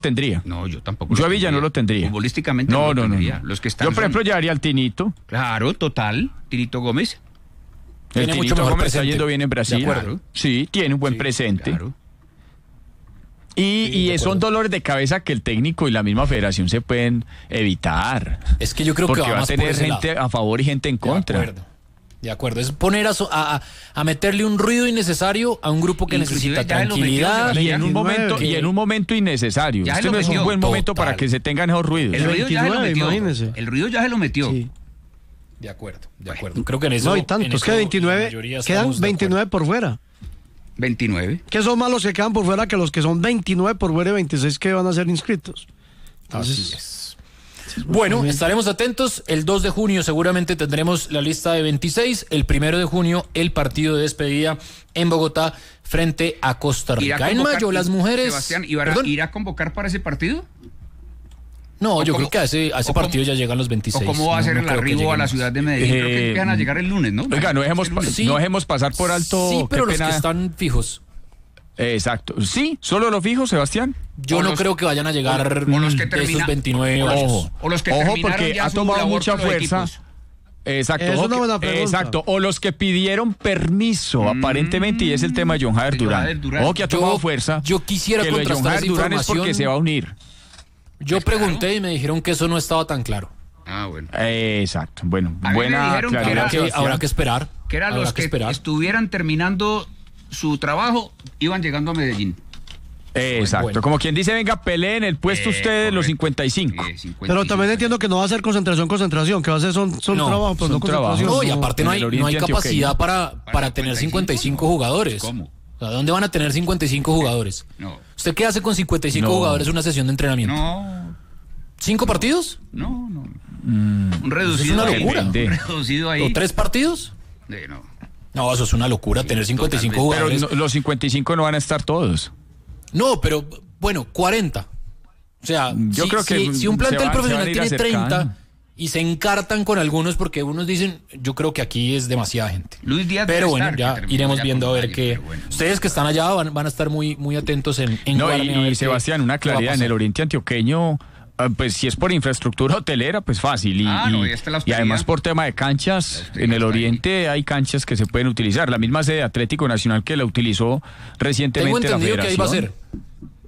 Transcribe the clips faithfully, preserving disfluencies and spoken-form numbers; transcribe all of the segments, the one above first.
tendría. No, yo tampoco. Yo a Villa no lo tendría. Futbolísticamente no, no, no, lo no, tendría. no. Los que están Yo, por ejemplo, son... llevaría al Tinito. Claro, total. Tinito Gómez. El Tiene Tinito mucho mejor Gómez está presente. yendo bien en Brasil. De acuerdo. Sí, tiene un buen Sí, presente. Claro. Y, Sí, y de son acuerdo. dolores de cabeza que el técnico y la misma federación se pueden evitar. Es que yo creo porque que va, va a más por tener ese gente lado. a favor y gente en contra. De acuerdo. De acuerdo, es poner a, so- a, a- a meterle un ruido innecesario a un grupo que Inclusive necesita ya lo metió, tranquilidad. Y en un momento que- y en un momento innecesario. Ya Este lo no es un metió. buen momento Total. para que se tengan esos ruidos. El ruido ya se lo veintinueve, metió. imagínese. El ruido ya se lo metió. Sí. De acuerdo, de acuerdo. Creo que en eso. No, y en tanto, es eso que la veintinueve, mayoría quedan estamos de veintinueve por fuera. veintinueve. Que son más los que quedan por fuera que los que son veintinueve por fuera y veintiséis que van a ser inscritos. Así Entonces, es. Bueno, estaremos atentos. El dos de junio seguramente tendremos la lista de veintiséis. El primero de junio, el partido de despedida en Bogotá frente a Costa ¿Irá a Rica. En convocar- mayo, las mujeres. Sebastián, ¿irá, ¿Perdón? ¿irá a convocar para ese partido? No, ¿O yo cómo- creo que a ese, a ese o cómo- partido ya llegan los veintiséis. ¿O cómo va a No, ser no el creo que arribo a la lleguemos. ciudad de Medellín? Creo que Eh, empiezan a llegar el lunes, ¿no? Oiga, no dejemos, El lunes. Sí. no dejemos pasar por alto. Sí, pero qué los pena. que están fijos. Exacto. Sí, solo los fijos, Sebastián. Yo O no los- creo que vayan a llegar o los que de termina- esos veintinueve. o los- varios. Ojo, o los que ojo terminaron porque ya ha su tomado labor mucha con los fuerza. equipos. Exacto, Es ojo una que- buena pregunta. exacto. O los que pidieron permiso, aparentemente, y es el tema de John Jader de John Durán. Jader Durán. Ojo que ha Yo- tomado fuerza. yo quisiera que lo de John contrastar Jader esa Durán es porque información. se va a unir. Yo pregunté y me dijeron que eso no estaba tan claro. Ah, bueno. Exacto. Bueno, A mí me buena dijeron que Habrá claridad. era- que, Sebastián. habrá que esperar. Que eran habrá los que, esperar. estuvieran terminando su trabajo, iban llegando a Medellín. Exacto. Bueno. Como quien dice, venga, peleen el puesto Eh, ustedes los correcto. cincuenta y cinco. Eh, cincuenta y pero cinco. también entiendo que no va a ser concentración, concentración, que va a ser son, son No, trabajo, pero son no concentración. trabajos. No, y aparte no en hay, el no hay Oriente capacidad Antioqueño. para, para tener cincuenta y cinco jugadores. ¿Cómo? O sea, ¿dónde van a tener cincuenta y cinco jugadores? No. ¿Usted qué hace con cincuenta y cinco No. jugadores en una sesión de entrenamiento? No, ¿Cinco partidos? no, no. Un reducido una ahí. locura. Un reducido ahí. ¿O tres partidos? Eh, no. No, eso es una locura, tener cincuenta y cinco totalmente. jugadores. Pero no- los cincuenta y cinco no van a estar todos. No, pero bueno, cuarenta. O sea, Yo si, creo que si- si un se plantel va- se van profesional a ir tiene acercando. treinta y se encartan con algunos porque unos dicen, yo creo que aquí es demasiada gente. Luis Díaz Pero debe bueno, estar, que ya terminó iremos ya viendo a con ver Valle, qué. pero bueno. Ustedes que están allá van, van a estar muy, muy atentos en, en No, Guarne, a ver y, qué- y Sebastián, una qué va a claridad, en el pasar. Oriente Antioqueño, ah, pues si es por infraestructura hotelera, pues fácil. Y, Ah, no, y- y está la y además hostería. por tema de canchas, La hostería en el está ahí. Oriente hay canchas que se pueden utilizar. La misma sede de Atlético Nacional que la utilizó recientemente Tengo entendido la que ahí va a federación. ser.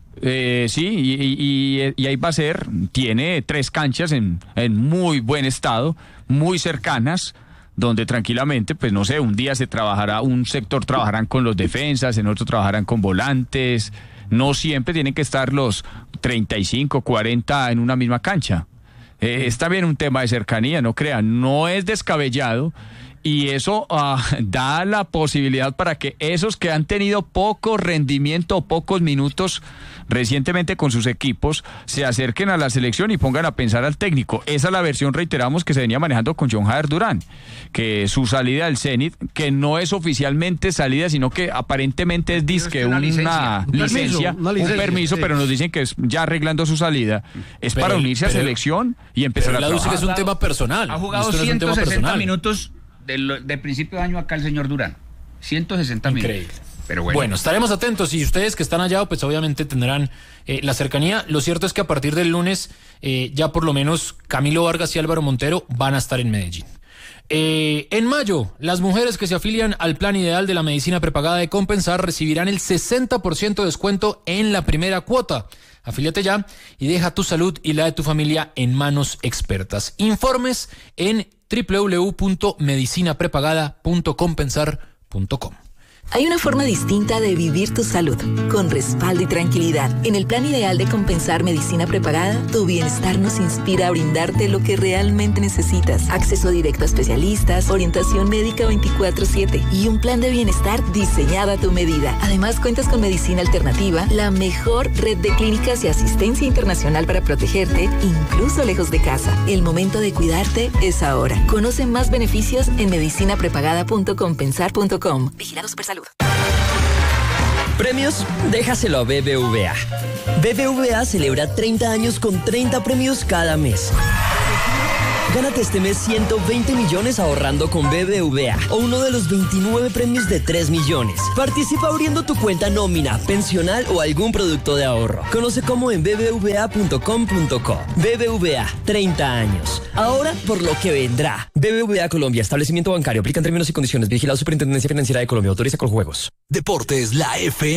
Eh, sí, y, y- y- y ahí va a ser, tiene tres canchas en, en muy buen estado, muy cercanas, donde tranquilamente, pues no sé, un día se trabajará, un sector trabajarán con los defensas, en otro trabajarán con volantes, no siempre tienen que estar los treinta y cinco, cuarenta en una misma cancha. Eh, es también un tema de cercanía, no crean, no es descabellado. Y eso ah, da la posibilidad para que esos que han tenido poco rendimiento o pocos minutos recientemente con sus equipos se acerquen a la selección y pongan a pensar al técnico. Esa es la versión, reiteramos, que se venía manejando con John Jader Durán, que su salida del Zenit, que no es oficialmente salida, sino que aparentemente es disque es una una, licencia. Un permiso, licencia, una licencia, un permiso, sí. pero nos dicen que es ya arreglando su salida, es Pero- para unirse a pero- selección y empezar Pero a la dice que trabajar. es un tema personal. Ha jugado Esto no es un tema ciento sesenta personal. minutos de, lo- de principio de año acá el señor Durán. ciento sesenta Increíble. minutos. Pero bueno. Bueno, estaremos atentos y ustedes que están allá, pues obviamente tendrán eh, la cercanía. Lo cierto es que a partir del lunes, eh, ya por lo menos Camilo Vargas y Álvaro Montero van a estar en Medellín. Eh, en mayo, las mujeres que se afilian al plan ideal de la medicina prepagada de Compensar recibirán el sesenta por ciento de descuento en la primera cuota. Afíliate ya y deja tu salud y la de tu familia en manos expertas. Informes en doble u doble u doble u punto medicina prepagada punto compensar punto com. Hay una forma distinta de vivir tu salud, con respaldo y tranquilidad. En el plan ideal de Compensar Medicina Prepagada, tu bienestar nos inspira a brindarte lo que realmente necesitas. Acceso directo a especialistas, orientación médica veinticuatro siete y un plan de bienestar diseñado a tu medida. Además, cuentas con medicina alternativa, la mejor red de clínicas y asistencia internacional para protegerte, incluso lejos de casa. El momento de cuidarte es ahora. Conoce más beneficios en medicina prepagada punto compensar punto com. Vigilado Supersalud. ¿Premios? Déjaselo a B B V A. B B V A celebra treinta años con treinta premios cada mes. Gánate este mes ciento veinte millones ahorrando con B B V A o uno de los veintinueve premios de tres millones. Participa abriendo tu cuenta nómina, pensional o algún producto de ahorro. Conoce cómo en b b v a punto com punto co. B B V A, treinta años. Ahora por lo que vendrá. B B V A Colombia, establecimiento bancario. Aplican términos y condiciones. Vigilado Superintendencia Financiera de Colombia. Autoriza con juegos. Deportes, la F.